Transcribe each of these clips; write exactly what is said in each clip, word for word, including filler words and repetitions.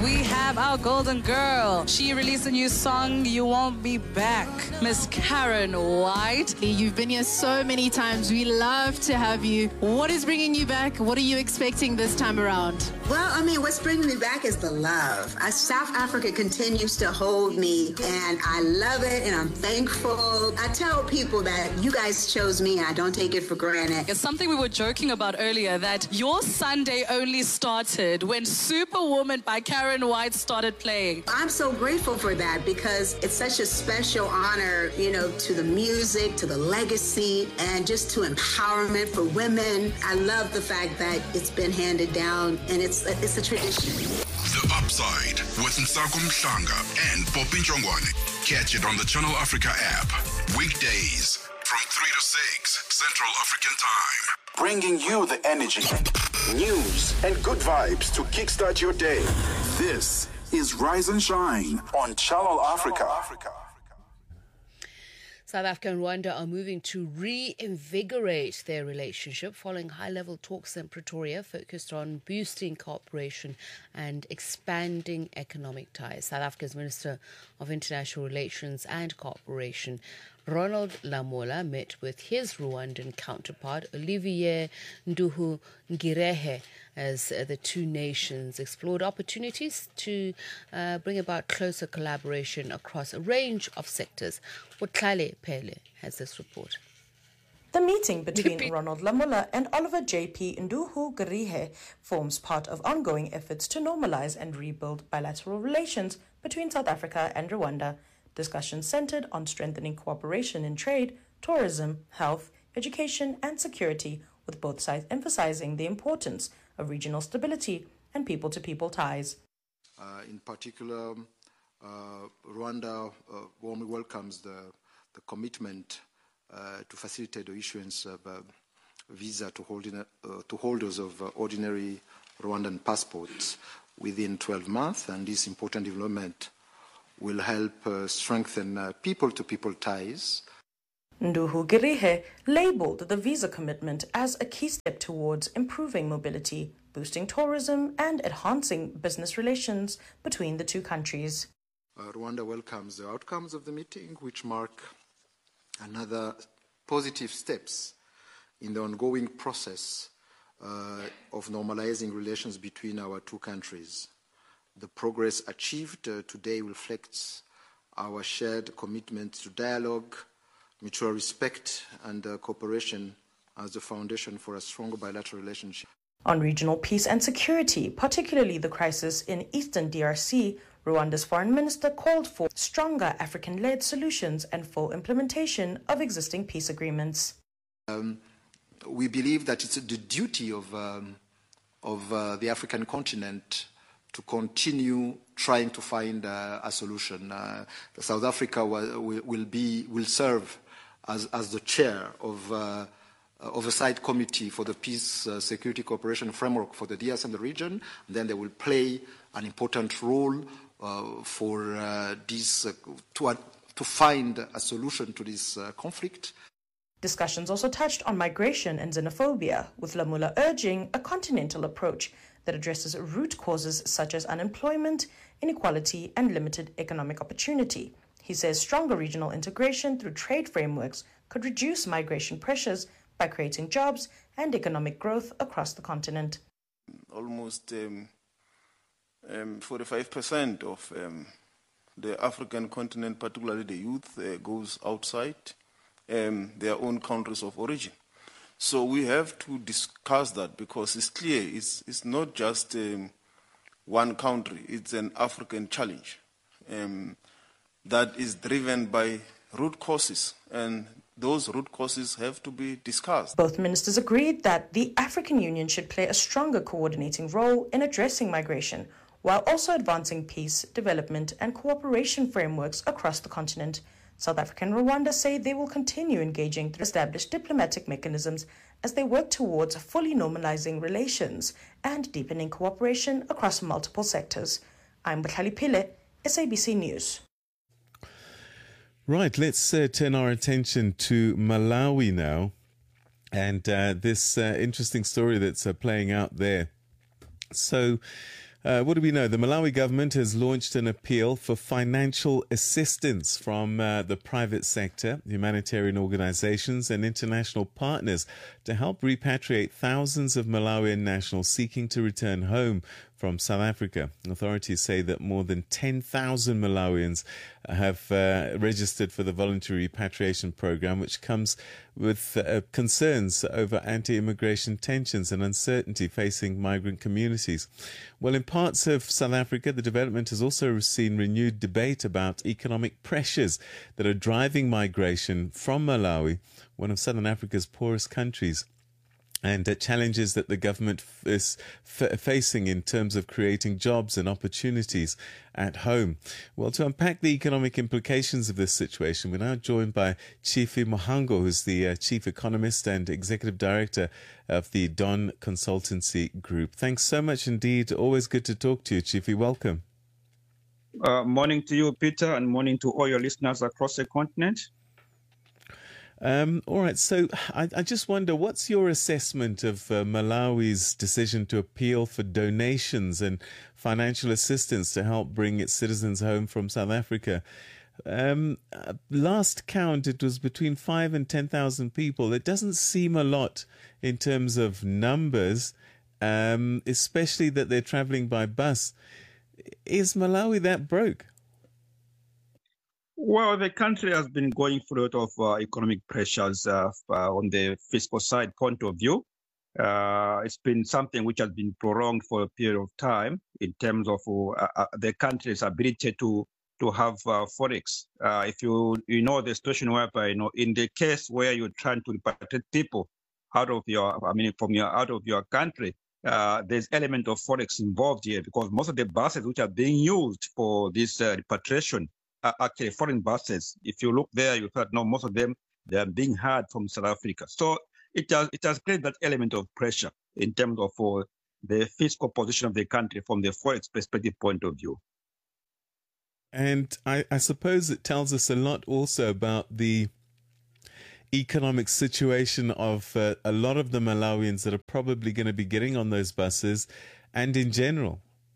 We have our golden girl. She released a new song, You Won't Be Back. Miss Karen White. You've been here so many times. We love to have you. What is bringing you back? What are you expecting this time around? Well, I mean, what's bringing me back is the love. Uh, South Africa continues to hold me, and I love it, and I'm thankful. I tell people that you guys chose me, and I don't take it for granted. It's something we were joking about earlier, that your Sunday only started when Superwoman by Karen White started playing. I'm so grateful for that because it's such a special honor, you know, to the music, to the legacy, and just to empowerment for women. I love the fact that it's been handed down, and it's it's a tradition. The Upside with Nsako Mhlanga and Poppy Njongwane. Catch it on the Channel Africa app. Weekdays from three to six Central African Time. Bringing you the energy, news, and good vibes to kickstart your day. This is Rise and Shine on Channel Africa. South Africa and Rwanda are moving to reinvigorate their relationship following high-level talks in Pretoria focused on boosting cooperation and expanding economic ties. South Africa's Minister of International Relations and Cooperation, Ronald Lamola, met with his Rwandan counterpart, Olivier Nduhungirehe, as uh, the two nations explored opportunities to uh, bring about closer collaboration across a range of sectors. Wotlale Pele has this report. The meeting between Ronald Lamola and Oliver J P Nduhungirehe forms part of ongoing efforts to normalize and rebuild bilateral relations between South Africa and Rwanda. Discussions centered on strengthening cooperation in trade, tourism, health, education, and security, with both sides emphasizing the importance of regional stability and people-to-people ties. Uh, in particular, uh, Rwanda uh, warmly welcomes the, the commitment uh, to facilitate the issuance of uh, visa to, holding, uh, to holders of uh, ordinary Rwandan passports within twelve months, and this important development will help uh, strengthen uh, people-to-people ties. Nduhungirehe labeled the visa commitment as a key step towards improving mobility, boosting tourism, and enhancing business relations between the two countries. Uh, Rwanda welcomes the outcomes of the meeting, which mark another positive steps in the ongoing process uh, of normalizing relations between our two countries. The progress achieved uh, today reflects our shared commitment to dialogue, mutual respect, and uh, cooperation as the foundation for a stronger bilateral relationship. On regional peace and security, particularly the crisis in eastern D R C, Rwanda's foreign minister called for stronger African-led solutions and full implementation of existing peace agreements. Um, we believe that it's the duty of, um, of uh, the African continent to continue trying to find uh, a solution. Uh, South Africa will, will be will serve as, as the chair of uh, oversight committee for the peace, uh, security, cooperation framework for the D R C and the region. And then they will play an important role uh, for uh, this uh, to uh, to find a solution to this uh, conflict. Discussions also touched on migration and xenophobia, with Lamola urging a continental approach that addresses root causes such as unemployment, inequality, and limited economic opportunity. He says stronger regional integration through trade frameworks could reduce migration pressures by creating jobs and economic growth across the continent. Almost um, um, forty-five percent of um, the African continent, particularly the youth, uh, goes outside um, their own countries of origin. So we have to discuss that because it's clear it's, it's not just um, one country, it's an African challenge um, that is driven by root causes, and those root causes have to be discussed. Both ministers agreed that the African Union should play a stronger coordinating role in addressing migration, while also advancing peace, development, and cooperation frameworks across the continent. South Africa and Rwanda say they will continue engaging through established diplomatic mechanisms as they work towards fully normalizing relations and deepening cooperation across multiple sectors. I'm Wotlale Pele, S A B C News. Right, let's uh, turn our attention to Malawi now, and uh, this uh, interesting story that's uh, playing out there. So, Uh, what do we know? The Malawi government has launched an appeal for financial assistance from uh, the private sector, humanitarian organizations, and international partners to help repatriate thousands of Malawian nationals seeking to return home from South Africa. Authorities say that more than ten thousand Malawians have uh, registered for the voluntary repatriation program, which comes with uh, concerns over anti-immigration tensions and uncertainty facing migrant communities. Well, in parts of South Africa, the development has also seen renewed debate about economic pressures that are driving migration from Malawi, one of Southern Africa's poorest countries, and uh, challenges that the government f- is f- facing in terms of creating jobs and opportunities at home. Well, to unpack the economic implications of this situation, we're now joined by Chifi Mohango, who's the uh, Chief Economist and Executive Director of the Dawn Consultancy Group. Thanks so much indeed. Always good to talk to you, Chifi. Welcome. Uh, morning to you, Peter, and morning to all your listeners across the continent. Um, all right, so I, I just wonder, what's your assessment of uh, Malawi's decision to appeal for donations and financial assistance to help bring its citizens home from South Africa? Um, uh, last count, it was between five and ten thousand people. It doesn't seem a lot in terms of numbers, um, especially that they're traveling by bus. Is Malawi that broke? Well, the country has been going through a lot of uh, economic pressures uh, uh, on the fiscal side point of view. Uh, it's been something which has been prolonged for a period of time in terms of uh, uh, the country's ability to to have uh, forex. Uh, if you you know the situation whereby, you know, in the case where you're trying to repatriate people out of your, I mean, from your out of your country, uh, there's element of forex involved here, because most of the buses which are being used for this uh, repatriation are actually foreign buses. If you look there, you thought, no, most of them, they are being hired from South Africa. So it has it has created that element of pressure in terms of uh, the fiscal position of the country from the forex perspective point of view. And I, I suppose it tells us a lot also about the economic situation of uh, a lot of the Malawians that are probably going to be getting on those buses, and in general.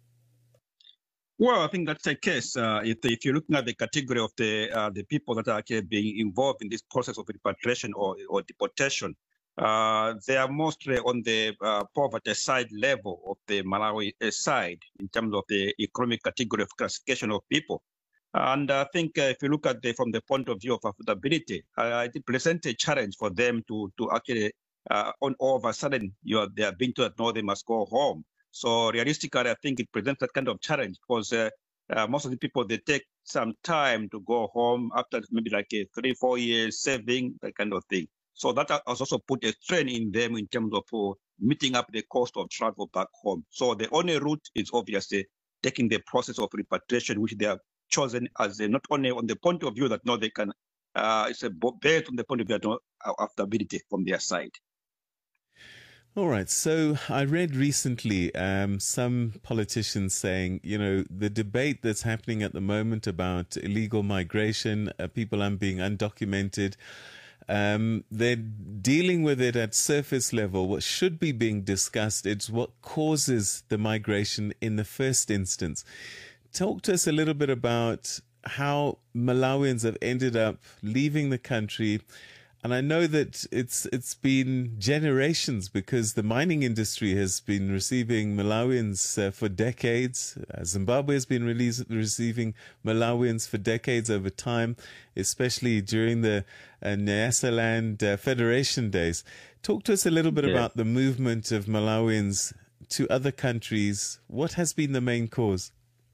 Well, I think that's the case. Uh, if, if you're looking at the category of the uh, the people that are actually being involved in this process of repatriation or, or deportation, uh, they are mostly on the uh, poverty side level of the Malawi side in terms of the economic category of classification of people. And I think uh, if you look at the from the point of view of affordability, uh, it presents a challenge for them to to actually, uh, on all of a sudden, you are, they are being told, no, they must go home. So realistically, I think it presents that kind of challenge, because uh, uh, most of the people, they take some time to go home after maybe like a three, four years saving, that kind of thing. So that has also put a strain in them in terms of uh, meeting up the cost of travel back home. So the only route is obviously taking the process of repatriation, which they have chosen as a, not only on the point of view that no, they can, uh, it's a based on the point of view of affordability from their side. All right. So I read recently um, some politicians saying, you know, the debate that's happening at the moment about illegal migration, uh, people um, being undocumented, um, they're dealing with it at surface level. What should be being discussed is what causes the migration in the first instance. Talk to us a little bit about how Malawians have ended up leaving the country. And I know that it's it's been generations, because the mining industry has been receiving Malawians uh, for decades. Uh, Zimbabwe has been release, receiving Malawians for decades over time, especially during the uh, Nyasaland uh, Federation days. Talk to us a little bit yeah. about the movement of Malawians to other countries. What has been the main cause?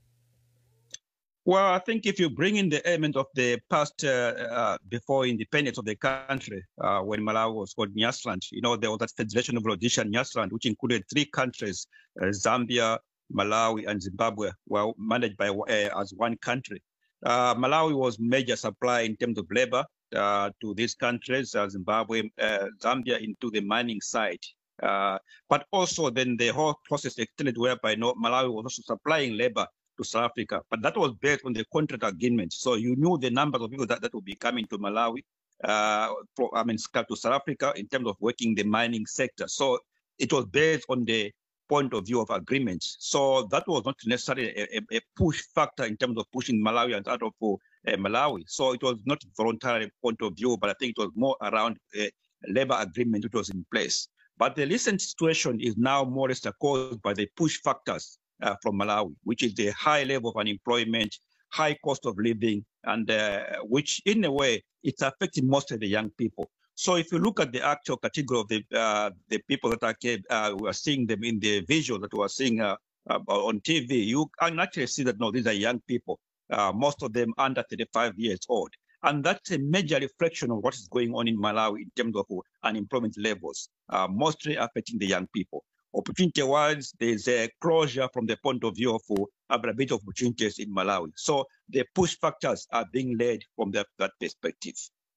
Well, I think if you bring in the element of the past, uh, uh, before independence of the country, uh, when Malawi was called Nyasaland, you know, there was that Federation of Rhodesia and Nyasaland, which included three countries, uh, Zambia, Malawi, and Zimbabwe, were managed by uh, as one country. Uh, Malawi was major supplier in terms of labor uh, to these countries, uh, Zimbabwe, uh, Zambia, into the mining side. Uh, but also then the whole process extended whereby no, Malawi was also supplying labor to South Africa, but that was based on the contract agreement. So you knew the numbers of people that, that would be coming to Malawi, uh, for, I mean, to South Africa in terms of working the mining sector. So it was based on the point of view of agreements. So that was not necessarily a, a, a push factor in terms of pushing Malawians out of uh, Malawi. So it was not voluntary point of view, but I think it was more around a labor agreement which was in place. But the recent situation is now more or less caused by the push factors uh, from Malawi, which is the high level of unemployment, high cost of living, and uh, which in a way, it's affecting most of the young people. So if you look at the actual category of the uh, the people that are uh, we are seeing them in the visual that we are seeing uh, uh, on T V, you can actually see that no, these are young people, uh, most of them under thirty-five years old. And that's a major reflection of what is going on in Malawi in terms of unemployment levels, uh, mostly affecting the young people. Opportunity-wise, there's a closure from the point of view of uh, availability of opportunities in Malawi. So the push factors are being led from that, that perspective.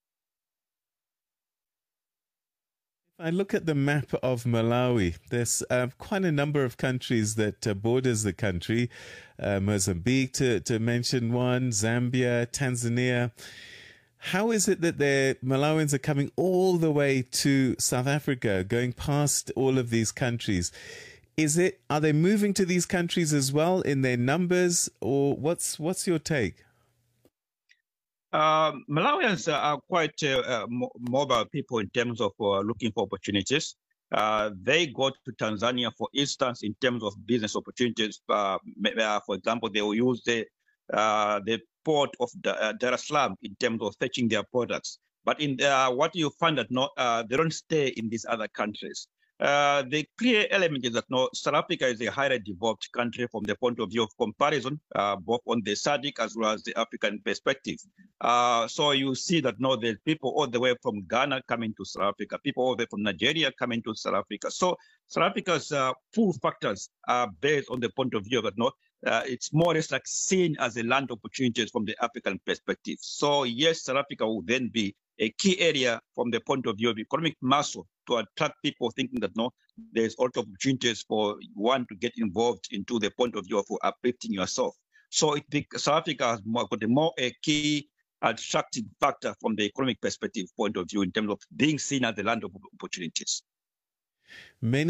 If I look at the map of Malawi, there's uh, quite a number of countries that uh, borders the country. Uh, Mozambique, to, to mention one, Zambia, Tanzania. How is it that the Malawians are coming all the way to South Africa, going past all of these countries? Is it, are they moving to these countries as well in their numbers, or what's what's your take? Uh, Malawians are quite uh, uh, mobile people in terms of uh, looking for opportunities. Uh, they go to Tanzania, for instance, in terms of business opportunities. Uh, for example, they will use the uh, the port of Dar es Salaam in terms of fetching their products. But in uh, what you find that not uh, they don't stay in these other countries. Uh, the clear element is that no, South Africa is a highly developed country from the point of view of comparison, uh, both on the S A D C as well as the African perspective. Uh, so you see that no, there's people all the way from Ghana coming to South Africa, people all the way from Nigeria coming to South Africa. So South Africa's uh, pull factors are based on the point of view that no, uh, it's more or less like seen as a land opportunities from the African perspective. So yes, South Africa will then be a key area from the point of view of economic muscle to attract people thinking that no, there's also opportunities for one to get involved into the point of view of uplifting yourself. So it, South Africa has more, got a more a key attracting factor from the economic perspective point of view in terms of being seen as the land of opportunities. Many